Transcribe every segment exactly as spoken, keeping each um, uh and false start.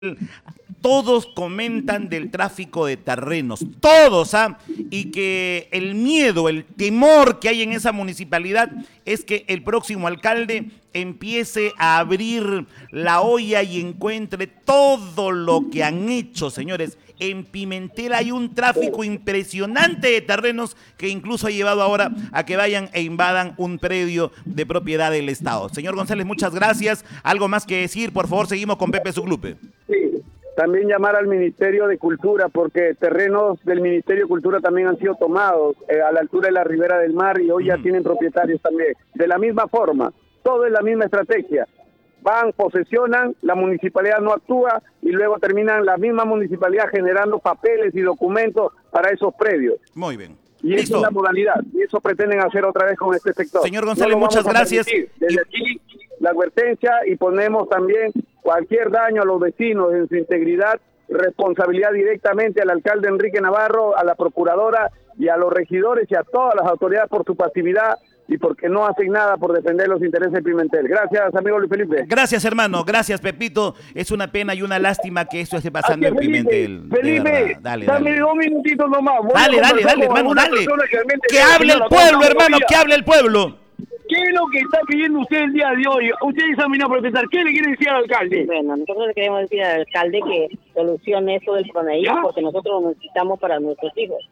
Todos comentan del tráfico de terrenos, todos, ¿ah? Y que el miedo, el temor que hay en esa municipalidad es que el próximo alcalde empiece a abrir la olla y encuentre todo lo que han hecho, señores. En Pimentel hay un tráfico impresionante de terrenos que incluso ha llevado ahora a que vayan e invadan un predio de propiedad del Estado. Señor González, muchas gracias. ¿Algo más que decir? Por favor, seguimos con Pepe Zuclupe. Sí, también llamar al Ministerio de Cultura, porque terrenos del Ministerio de Cultura también han sido tomados eh, a la altura de la Ribera del Mar y hoy ya mm. tienen propietarios también. De la misma forma, todo es la misma estrategia. Van, posesionan, la municipalidad no actúa y luego terminan la misma municipalidad generando papeles y documentos para esos predios. Muy bien. Y esa es la modalidad, y eso pretenden hacer otra vez con este sector. Señor González, no muchas gracias. Desde y... aquí la advertencia y ponemos también cualquier daño a los vecinos en su integridad, responsabilidad directamente al alcalde Enrique Navarro, a la procuradora y a los regidores y a todas las autoridades por su pasividad y porque no hacen nada por defender los intereses de Pimentel. Gracias, amigo Luis Felipe. Gracias, hermano. Gracias, Pepito. Es una pena y una lástima que esto esté pasando en Pimentel. Felipe, dale, dame dos minutitos nomás. Voy dale, dale, dale, hermano, dale. Que, que hable el pueblo, hermano, que hable el pueblo. ¿Qué es lo que está pidiendo usted el día de hoy? Usted examinó por empezar. ¿Qué le quiere decir al alcalde? Bueno, nosotros le queremos decir al alcalde que solucione eso del PRONAIP porque nosotros lo necesitamos para nuestros hijos.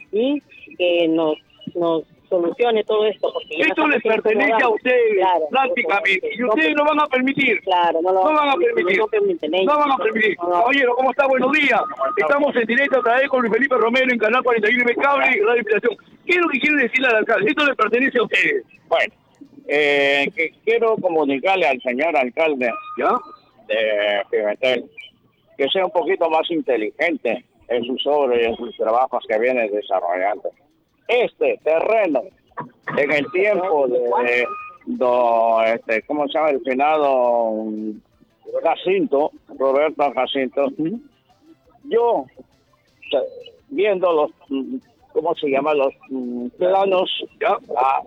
Y que nos, nos solucione todo esto. Porque esto les pertenece a ustedes, claro, prácticamente. Y ustedes no van a permitir. Claro, no lo no van a permitir. No, no van a permitir. No, no. Oye, ¿cómo está? Buenos días. Estamos en directo otra vez con Luis Felipe Romero en Canal cuarenta y uno Cable y Radio Inspiración. ¿Qué es lo que quiere decirle al alcalde? Esto le pertenece a ustedes. Bueno. Eh, que quiero comunicarle al señor alcalde ¿ya? de Pimentel que sea un poquito más inteligente en sus obras y en sus trabajos que viene desarrollando. Este terreno, en el tiempo de, de, de este, ¿cómo se llama? El finado Jacinto, Roberto Jacinto, yo viendo los, ¿cómo se llama? Los planos, ¿ya? A,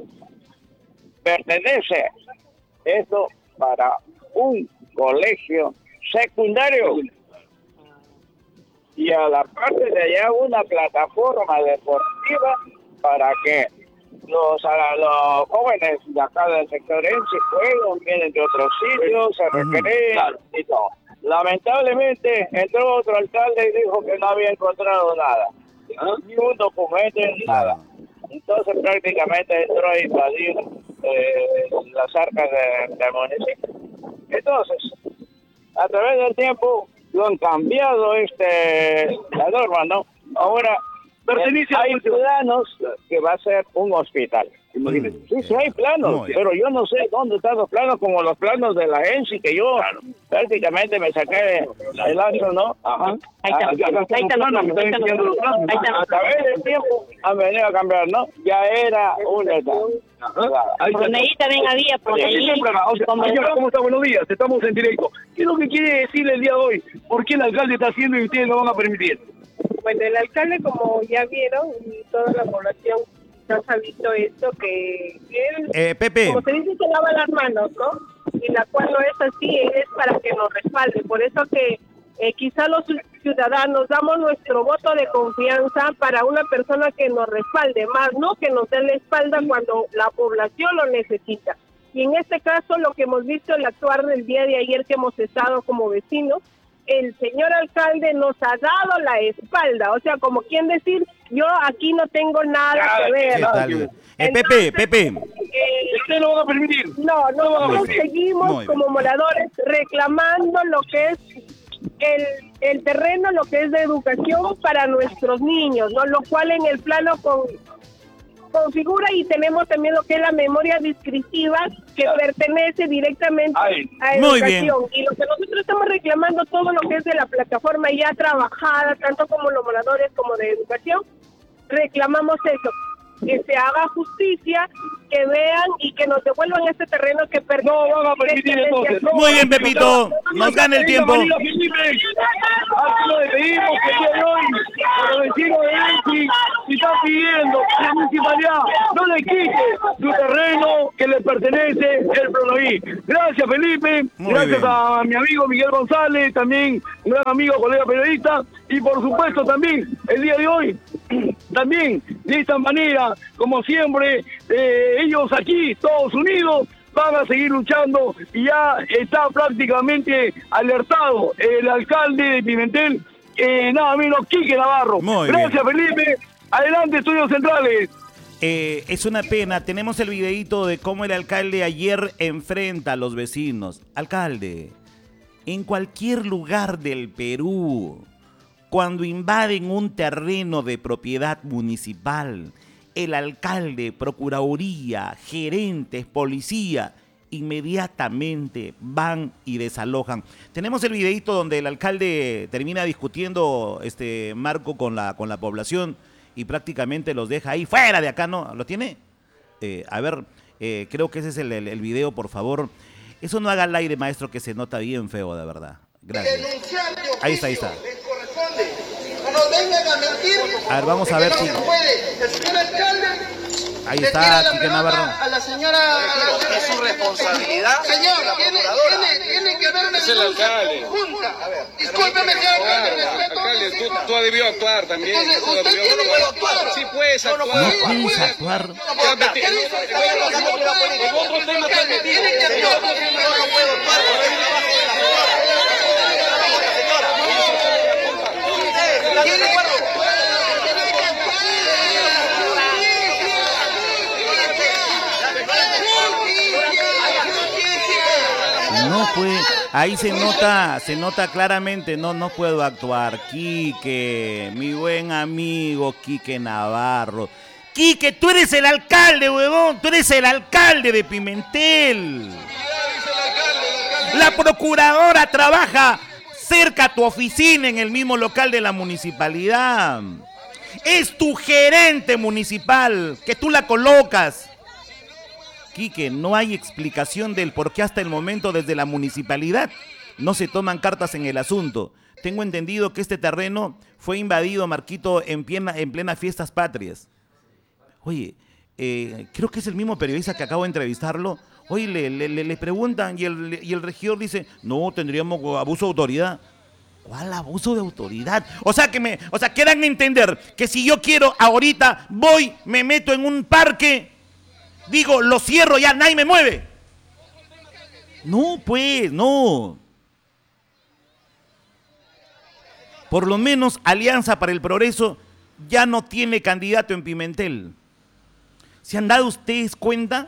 pertenece esto para un colegio secundario y a la parte de allá una plataforma deportiva para que los, los jóvenes de acá del sector se juegan, vienen de otros sitios, se recreen claro. y todo. Lamentablemente entró otro alcalde y dijo que no había encontrado nada, ¿Ah? ni un documento ni nada. Entonces prácticamente entró a invadir eh, las arcas de, del municipio. Entonces, a través del tiempo lo han cambiado este la norma, ¿no? Ahora pertenece hay planos que va a ser un hospital. Imagínense. Sí, sí hay planos, pero yo no sé dónde están los planos, como los planos de la E N S I, que yo claro. prácticamente me saqué el ancho, ¿no? Ajá. Ahí está, ahí está, ahí está los planos, ahí están los planos. A través del tiempo han venido a cambiar, ¿no? Ya era una edad. Por ahí también había, por ahí. ¿Cómo está? Buenos días, estamos en directo. ¿Qué es lo que quiere decirle el día de hoy? ¿Por qué el alcalde está haciendo y ustedes no van a permitir? Bueno, el alcalde, como ya vieron, y toda la población ya ha visto esto, que él, eh, Pepe. como se dice, se lava las manos, ¿no? Y la cual no es así, es para que nos respalde. Por eso que eh, quizá los ciudadanos damos nuestro voto de confianza para una persona que nos respalde, más no que nos dé la espalda cuando la población lo necesita. Y en este caso, lo que hemos visto, el actuar del día de ayer que hemos estado como vecinos, el señor alcalde nos ha dado la espalda, o sea, como quien decir, yo aquí no tengo nada que ver. ¿No? Eh, Pepe, Pepe. Eh, ¿Ustedes lo van a permitir? No, nosotros seguimos como moradores reclamando lo que es el, el terreno, lo que es de educación para nuestros niños, ¿no? Lo cual en el plano con configura y tenemos también lo que es la memoria descriptiva que claro. pertenece directamente Ay, a educación. Y lo que nosotros estamos reclamando, todo lo que es de la plataforma ya trabajada, tanto como los moradores como de educación, reclamamos eso, que se haga justicia, que vean y que nos devuelvan este terreno que pertenece. No van a permitir entonces. No, Muy bien, Pepito, nos gana el tiempo. Así lo despedimos el día de hoy, a los vecinos de Ensi y está pidiendo la municipalidad no le quite su terreno que le pertenece el Pronoví. Gracias, Felipe. Muy Gracias bien. a mi amigo Miguel González, también un gran amigo, colega periodista. Y por supuesto también el día de hoy, también de esta manera, como siempre, eh, ellos aquí, todos unidos, van a seguir luchando y ya está prácticamente alertado el alcalde de Pimentel, eh, nada menos Quique Navarro. Muy Gracias, bien. Felipe. Adelante, Estudios Centrales. Eh, es una pena, tenemos el videíto de cómo el alcalde ayer enfrenta a los vecinos. Alcalde, en cualquier lugar del Perú, cuando invaden un terreno de propiedad municipal, el alcalde, procuraduría, gerentes, policía, inmediatamente van y desalojan. Tenemos el videíto donde el alcalde termina discutiendo, este Marco, con la, con la población y prácticamente los deja ahí, fuera de acá, ¿no? ¿Lo tiene? Eh, a ver, eh, creo que ese es el, el, el video, por favor. Eso no haga al aire, maestro, que se nota bien feo, de verdad. Gracias. Ahí está, ahí está. No nos vengan a mentir. A ver, vamos a ver si... El señor alcalde Ahí le está, tira la Quique pelota Navarro. a la señora... a la- Es su responsabilidad. Señor, la tiene, procuradora. tiene, tiene que haber una Es el denuncia alcalde. conjunta. Discúlpeme, señor alcalde, respeto a Alcalde, mis tú, hijos. tú has debido actuar también. Entonces, tú has usted debido tiene que actuar. Sí puedes actuar. No puedes actuar. ¿Qué dice? Señor, no puede- tiene que actuar. Yo no puedo actuar porque es trabajo de la señora. ¿Estás de acuerdo? No puede, ahí se nota, se nota claramente, no, no puedo actuar. Quique, mi buen amigo Quique Navarro. Quique, tú eres el alcalde, huevón, tú eres el alcalde de Pimentel. La procuradora trabaja cerca a tu oficina en el mismo local de la municipalidad. Es tu gerente municipal, que tú la colocas. Quique, no hay explicación del por qué hasta el momento desde la municipalidad no se toman cartas en el asunto. Tengo entendido que este terreno fue invadido, Marquito, en plena, en plena fiestas patrias. Oye, eh, creo que es el mismo periodista que acabo de entrevistarlo. Oye, le, le, le, le preguntan y el, y el regidor dice, no, tendríamos abuso de autoridad. ¿Cuál abuso de autoridad? O sea, que me, o sea, que dan a entender que si yo quiero ahorita, voy, me meto en un parque, digo, lo cierro ya, nadie me mueve. No, pues, no. Por lo menos Alianza para el Progreso ya no tiene candidato en Pimentel. ¿Se han dado ustedes cuenta?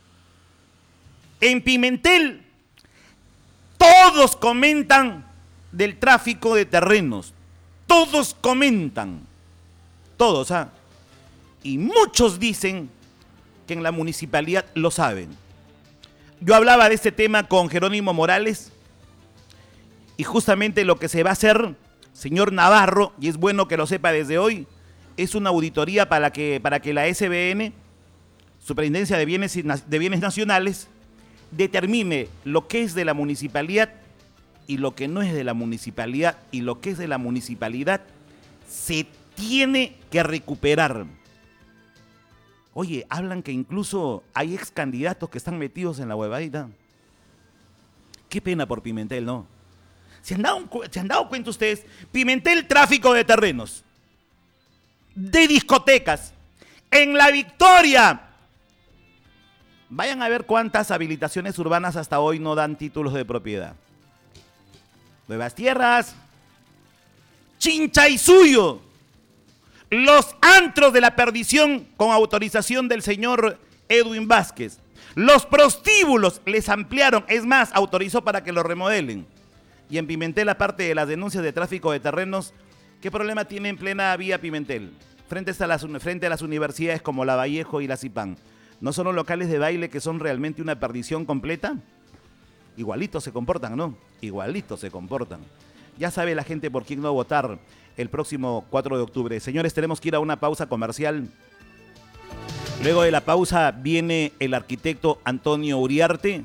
En Pimentel todos comentan del tráfico de terrenos. Todos comentan. Todos, ¿ah? Y muchos dicen que en la municipalidad lo saben. Yo hablaba de este tema con Jerónimo Morales y justamente lo que se va a hacer, señor Navarro, y es bueno que lo sepa desde hoy, es una auditoría para que, para que la S B N, Superintendencia de Bienes, de Bienes Nacionales, determine lo que es de la municipalidad y lo que no es de la municipalidad, y lo que es de la municipalidad se tiene que recuperar. Oye, hablan que incluso hay ex candidatos que están metidos en la huevadita. Qué pena por Pimentel, ¿no? ¿Se han dado, ¿se han dado cuenta ustedes? Pimentel, tráfico de terrenos, de discotecas, en La Victoria. Vayan a ver cuántas habilitaciones urbanas hasta hoy no dan títulos de propiedad. Nuevas Tierras, Chinchaysuyo, los antros de la perdición con autorización del señor Edwin Vázquez. Los prostíbulos les ampliaron, es más, autorizó para que lo remodelen. Y en Pimentel, aparte de las denuncias de tráfico de terrenos, ¿qué problema tiene en plena vía Pimentel? Frente a las, frente a las universidades como la Vallejo y la Cipán. ¿No son los locales de baile que son realmente una perdición completa? Igualitos se comportan, ¿no? Igualitos se comportan. Ya sabe la gente por quién no votar el próximo cuatro de octubre. Señores, tenemos que ir a una pausa comercial. Luego de la pausa viene el arquitecto Antonio Uriarte,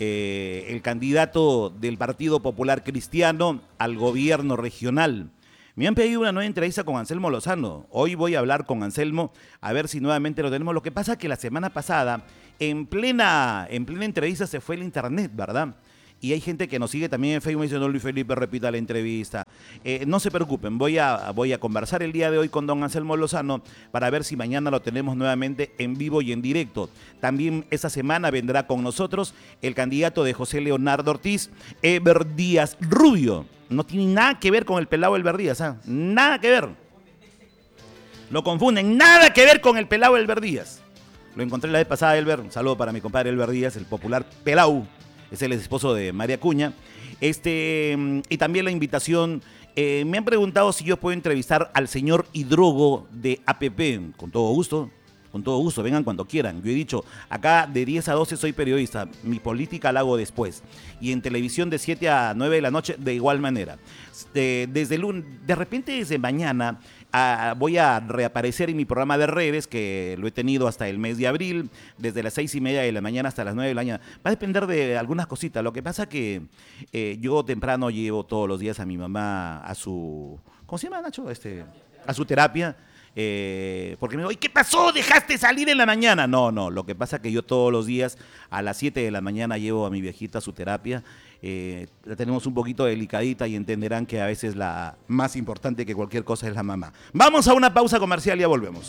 eh, el candidato del Partido Popular Cristiano al gobierno regional. Me han pedido una nueva entrevista con Anselmo Lozano. Hoy voy a hablar con Anselmo a ver si nuevamente lo tenemos. Lo que pasa es que la semana pasada, en plena, en plena entrevista, se fue el internet, ¿verdad? Y hay gente que nos sigue también en Facebook diciendo, Luis Felipe, repita la entrevista. Eh, no se preocupen, voy a, voy a conversar el día de hoy con don Anselmo Lozano para ver si mañana lo tenemos nuevamente en vivo y en directo. También esa semana vendrá con nosotros el candidato de José Leonardo Ortiz, Eber Díaz Rubio. No tiene nada que ver con el pelado Eber Díaz, ¿ah? Nada que ver. Lo confunden, nada que ver con el pelado Eber Díaz. Lo encontré la vez pasada, Elber. Un saludo para mi compadre Eber Díaz, el popular Pelau. Es el esposo de María Cuña. Este, y también la invitación, eh, me han preguntado si yo puedo entrevistar al señor Hidrogo de A P P. Con todo gusto, con todo gusto, vengan cuando quieran. Yo he dicho, acá de diez a doce soy periodista, mi política la hago después. Y en televisión de siete a nueve de la noche de igual manera. De, desde lunes, de repente desde mañana a, voy a reaparecer en mi programa de redes, que lo he tenido hasta el mes de abril, desde las seis y media de la mañana hasta las nueve de la mañana. Va a depender de algunas cositas. Lo que pasa que eh, yo temprano llevo todos los días a mi mamá a su, ¿cómo se llama, Nacho? Este, a su terapia. Eh, porque me digo, ¿y qué pasó? ¿Dejaste salir en la mañana? No, no, lo que pasa es que yo todos los días a las siete de la mañana llevo a mi viejita a su terapia. Eh, la tenemos un poquito delicadita y entenderán que a veces la más importante que cualquier cosa es la mamá. Vamos a una pausa comercial y ya volvemos.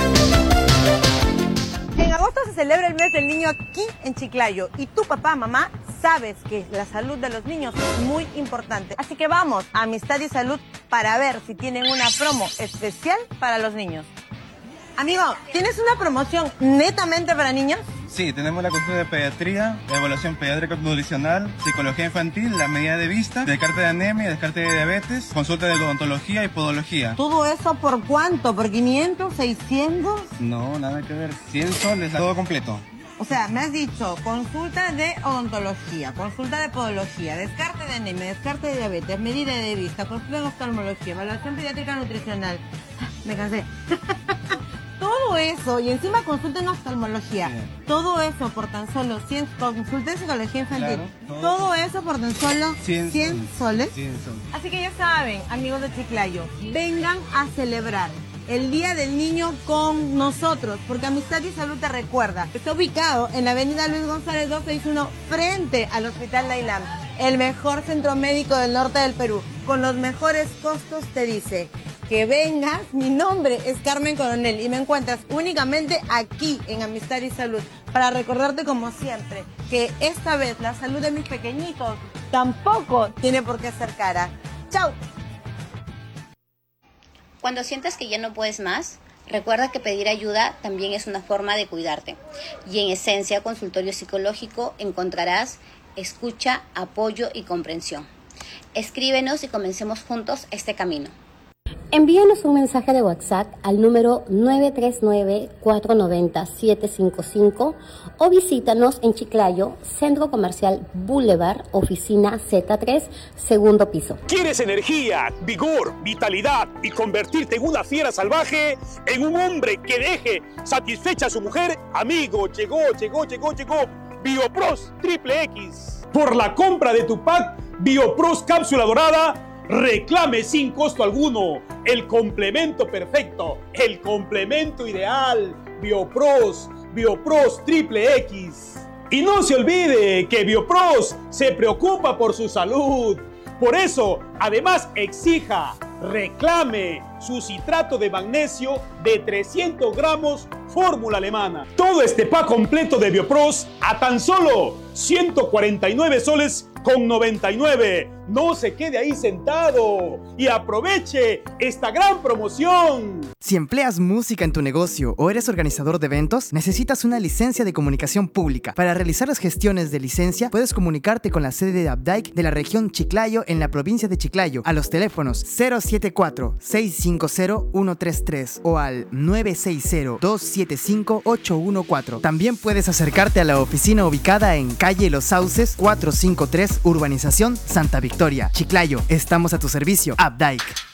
En agosto se celebra el mes del niño aquí en Chiclayo y tu papá, mamá, sabes que la salud de los niños es muy importante. Así que vamos a Amistad y Salud para ver si tienen una promo especial para los niños. Amigo, ¿tienes una promoción netamente para niños? Sí, tenemos la consulta de pediatría, evaluación pediátrica nutricional, psicología infantil, la medida de vista, descarte de anemia, descarte de diabetes, consulta de odontología y podología. ¿Todo eso por cuánto? ¿Por quinientos, seiscientos? No, nada que ver. cien soles, todo completo. O sea, me has dicho consulta de odontología, consulta de podología, descarte de anemia, descarte de diabetes, medida de vista, consulta de oftalmología, evaluación pediátrica nutricional. Me cansé. Todo eso, y encima consulta en oftalmología, sí. Todo eso por tan solo cien, consulta en psicología infantil, claro, todo, todo eso por tan solo cien, cien soles. cien soles. Así que ya saben, amigos de Chiclayo, vengan a celebrar el Día del Niño con nosotros, porque Amistad y Salud te recuerda. Está ubicado en la avenida Luis González doscientos sesenta y uno, frente al Hospital Dailam, el mejor centro médico del norte del Perú, con los mejores costos, te dice que vengas. Mi nombre es Carmen Coronel y me encuentras únicamente aquí en Amistad y Salud para recordarte como siempre que esta vez la salud de mis pequeñitos tampoco tiene por qué ser cara. ¡Chao! Cuando sientas que ya no puedes más, recuerda que pedir ayuda también es una forma de cuidarte. Y en Esencia Consultorio Psicológico encontrarás escucha, apoyo y comprensión. Escríbenos y comencemos juntos este camino. Envíanos un mensaje de WhatsApp al número nueve tres nueve, cuatro nueve cero, siete cinco cinco o visítanos en Chiclayo, Centro Comercial Boulevard, oficina Z tres, segundo piso. ¿Quieres energía, vigor, vitalidad y convertirte en una fiera salvaje? En un hombre que deje satisfecha a su mujer. Amigo, llegó, llegó, llegó, llegó Biopros Triple X. Por la compra de tu pack Biopros Cápsula Dorada, reclame sin costo alguno el complemento perfecto, el complemento ideal, Biopros, Biopros Triple X. Y no se olvide que Biopros se preocupa por su salud. Por eso, además, exija, reclame su citrato de magnesio de trescientos gramos, fórmula alemana. Todo este pack completo de Biopros a tan solo ciento cuarenta y nueve soles con noventa y nueve. No se quede ahí sentado y aproveche esta gran promoción. Si empleas música en tu negocio o eres organizador de eventos, necesitas una licencia de comunicación pública. Para realizar las gestiones de licencia, puedes comunicarte con la sede de Abdaic de la región Chiclayo en la provincia de Chiclayo a los teléfonos cero siete cuatro, seis cinco cero, uno tres tres o al nueve seis cero, dos siete cinco, ocho uno cuatro. También puedes acercarte a la oficina ubicada en calle Los Sauces cuatrocientos cincuenta y tres, Urbanización Santa Victoria, Chiclayo. Estamos a tu servicio. Abdaic.